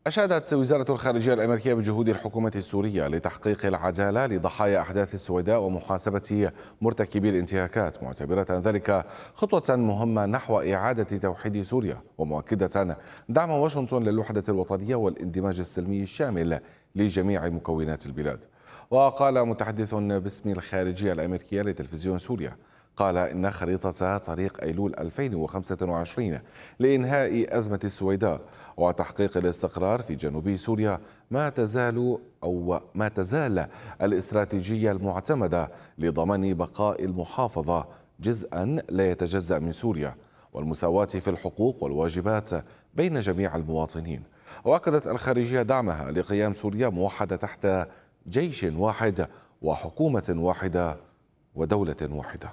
أشادت وزارة الخارجية الأمريكية بجهود الحكومة السورية لتحقيق العدالة لضحايا أحداث السويداء ومحاسبة مرتكبي الانتهاكات، معتبرة ذلك خطوة مهمة نحو إعادة توحيد سوريا، ومؤكدة دعم واشنطن للوحدة الوطنية والاندماج السلمي الشامل لجميع مكونات البلاد. وقال متحدث باسم الخارجية الأمريكية لتلفزيون سوريا، قال إن خريطة طريق أيلول 2025 لإنهاء أزمة السويداء وتحقيق الاستقرار في جنوب سوريا ما تزال الاستراتيجية المعتمدة لضمان بقاء المحافظة جزءا لا يتجزأ من سوريا، والمساواة في الحقوق والواجبات بين جميع المواطنين. وأكدت الخارجية دعمها لقيام سوريا موحدة تحت جيش واحد وحكومة واحدة ودولة واحدة.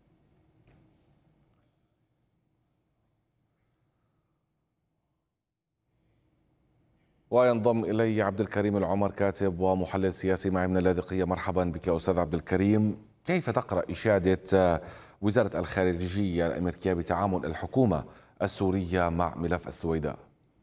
وينضم إلي عبد الكريم العمر، كاتب ومحلل سياسي معي من اللاذقية. مرحبا بك أستاذ عبد الكريم. كيف تقرأ إشادة وزارة الخارجية الأمريكية بتعامل الحكومة السورية مع ملف السويداء؟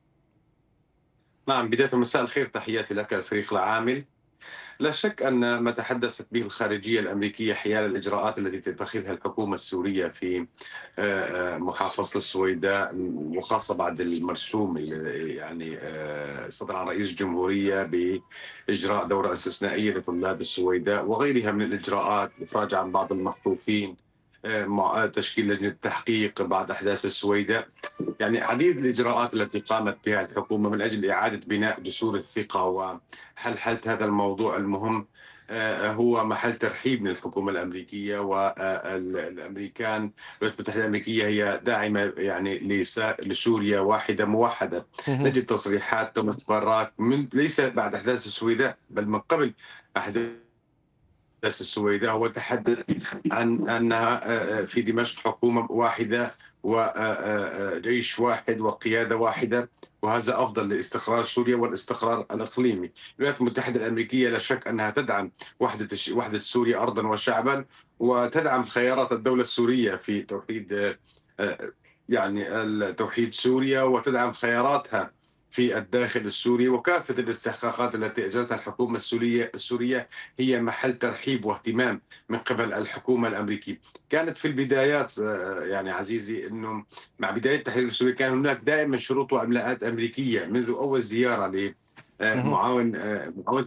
نعم، بداية مساء الخير، تحياتي لك الفريق العامل. لا شك أن ما تحدثت به الخارجية الأمريكية حيال الإجراءات التي تتخذها الحكومة السورية في محافظة السويداء، وخاصة بعد المرسوم يعني صدر عن رئيس الجمهورية بإجراء دورة استثنائية لطلاب السويداء وغيرها من الإجراءات، الإفراج عن بعض المخطوفين، تشكيل لجنة تحقيق بعد أحداث السويداء. يعني عديد الإجراءات التي قامت بها الحكومة من أجل إعادة بناء جسور الثقة وحل هذا الموضوع المهم هو محل ترحيب من الحكومة الأمريكية. والأمريكان، الولايات المتحدة الأمريكية هي داعمة يعني لسوريا واحدة موحدة. نجد تصريحات توماس باراك ليس بعد أحداث السويداء بل من قبل أحداث السويداء، هو تحدث عن أنها في دمشق حكومة واحدة وجيش واحد وقيادة واحدة، وهذا أفضل لاستقرار سوريا والاستقرار الإقليمي. الولايات المتحدة الأمريكية لا شك أنها تدعم وحدة سوريا أرضا وشعبا، وتدعم خيارات الدولة السورية في توحيد يعني توحيد سوريا، وتدعم خياراتها في الداخل السوري. وكافة الاستحقاقات التي أجرتها الحكومة السورية هي محل ترحيب واهتمام من قبل الحكومة الأمريكية. كانت في البدايات يعني عزيزي أنه مع بداية التحرير السوري كان هناك دائما شروط وإملاءات أمريكية منذ أول زيارة ل معاون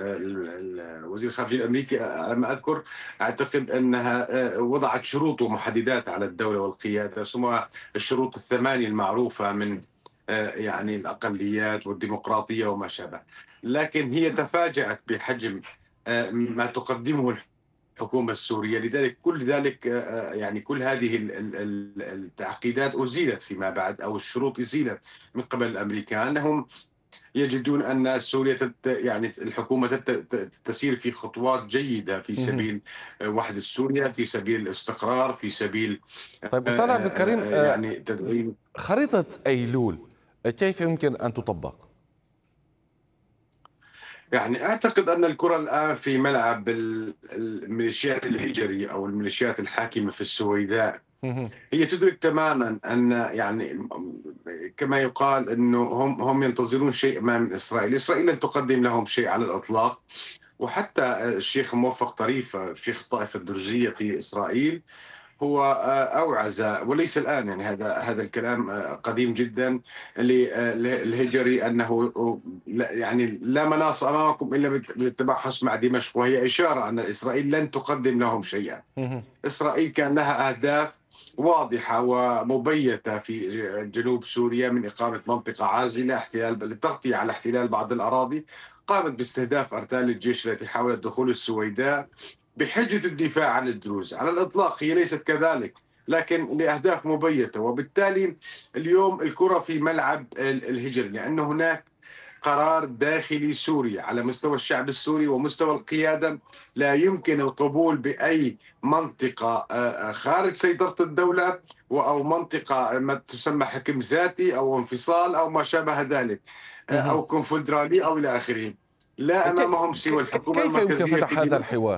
وزير الخارجية الأمريكي على ما أذكر. أعتقد أنها وضعت شروط ومحددات على الدولة والقيادة، ثم الشروط الثمانية المعروفة من يعني الأقليات والديمقراطية وما شابه. لكن هي تفاجأت بحجم ما تقدمه الحكومة السورية، لذلك كل ذلك يعني كل هذه التعقيدات أزيلت فيما بعد، أو الشروط أزيلت من قبل الأمريكان. أنهم يجدون أن سوريا يعني الحكومة تسير في خطوات جيدة في سبيل وحدة سوريا، في سبيل الاستقرار، في سبيل طيب أستاذ عبد الكريم، يعني تدعيم. خريطة أيلول كيف يمكن أن تطبق؟ يعني أعتقد أن الكرة الآن في ملعب الميليشيات الهجري أو الميليشيات الحاكمة في السويداء. هي تدرك تماما أن يعني كما يقال أنه هم ينتظرون شيء ما من إسرائيل. إسرائيل لن تقدم لهم شيء على الإطلاق. وحتى الشيخ موفق طريف، شيخ الطائفة الدرزية في إسرائيل، هو أوعز وليس الآن، يعني هذا الكلام قديم جدا للهجري، أنه يعني لا مناص أمامكم إلا بالتباحث مع دمشق، وهي إشارة أن إسرائيل لن تقدم لهم شيئا. إسرائيل كان لها أهداف واضحة ومبيتة في جنوب سوريا، من إقامة منطقة عازلة للتغطية على احتلال بعض الأراضي. قامت باستهداف أرتال الجيش التي حاولت دخول السويداء بحجة الدفاع عن الدروز. على الإطلاق هي ليست كذلك، لكن لأهداف مبيتة. وبالتالي اليوم الكرة في ملعب الهجر، لأن هناك قرار داخلي سوري على مستوى الشعب السوري ومستوى القيادة. لا يمكن القبول بأي منطقة خارج سيطرة الدولة، أو منطقة ما تسمى حكم ذاتي أو انفصال أو ما شابه ذلك، أو كونفدرالية أو إلى آخره. لا أمامهم سوى الحكومة كيف يمكن المركزية فتح في هذا دمشق. الحوار؟